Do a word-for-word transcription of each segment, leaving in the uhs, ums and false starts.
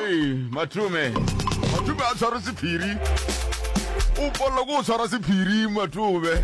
Hey, Matume. Matume a tshwara sephiri. O bolla go tshwara sephiri Matume.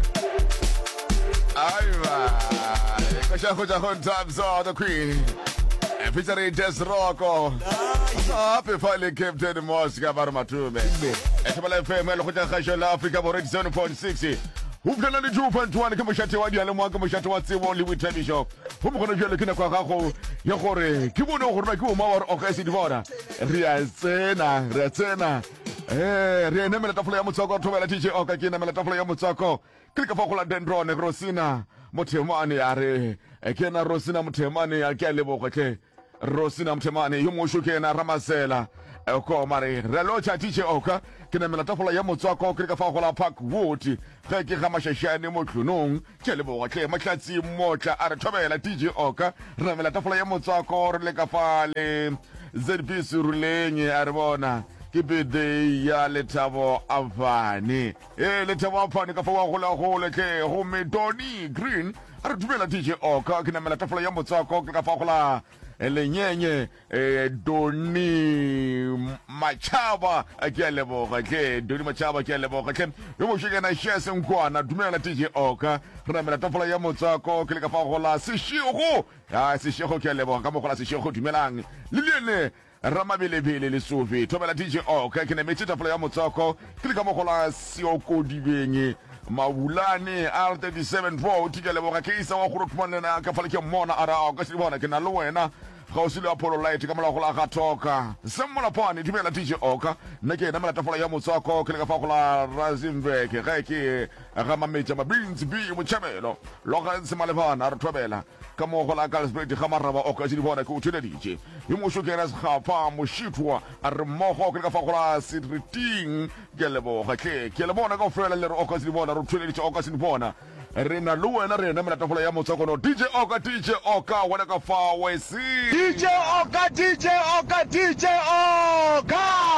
Aiwa. Ka sha go ja go tabso the queen. Featuring Des Rocco. Happy finally Captain Mosca bar Matume. Etebala F M lo go ja ga la Africa Border zero point six. Hupana ni two point one ke moshate wa diale mo ka moshate wa tsebo le withabisho. Ho mo gona jole ke na kwa gago ya gore ke bone gore ba ke o mawar o ka se dibona. Re a tsena, re a tsena. Eh, re ne mela tafula ya motsoko thobela D J o ka ke na mela tafula ya motsoko. Ke ka fa go la Dendron Rosina Mothemane ya re e ke na Rosina Mothemane ya ke le bogotle. Rosina Mothemane yo mo shuke na Ramasela. E ko mare re lo cha D J o ka ke na mela tafula ya motsoko ke ka fa go la Park Wood. Ga ke ga mashashane mo tlhonong ke le bogotle matlatsi motla a re thobela D J o ka re mela tafula ya motsoko re le ka fa le Z B Suruleng a re bona ke bede ya Lethabo Avani eh Lethabo Avani ka fa wa gola gole ke go Medoni Green a re dumela D J o ka ke na mela tafula ya motsoko ke ka fa gola elenyenye eh Doni Machaba ke leboga ke Doni Machaba ke leboga ke yo mo shike na shese nkwana dumela D J o ka re mela tafula ya motsoko ke le ka fa gola seshego ya seshego ke leboga ka mo gola seshego dumelang le lene Ramabelebele le Sofi thobela D J o ka ke ne metsi tafula ya motsoko ke le ka mo gola Sioko Dibenye Mabulane R thirty-seven Pro tikele boga ke isa wa go rotmana ka fa le ke mona ara o ka se bona ke na le wena ga o se le Apollo Light ka mola go la ga toka semmola pane dumela D J o ka nna ke na mela tafula ya motsoko ke le ka fa go la Razimberg ga ke ga mametsa mabinzi bi mo chamelo lo ga se malebana re thobela ka mo go la Galsburg ga maraba o ka se di bona ke o tshela D J yo mo shokela se gapa mo shitwa a re mmogo ke le ka fa go la Sidriting ke le boga ke ke le bona ka ofela le re o ka se di bona re tshela di o ka se di bona re na le wena re na mela tafula ya motsoko no D J o ka D J o ka wena ka fa we si D J o ka D J o ka D J o ka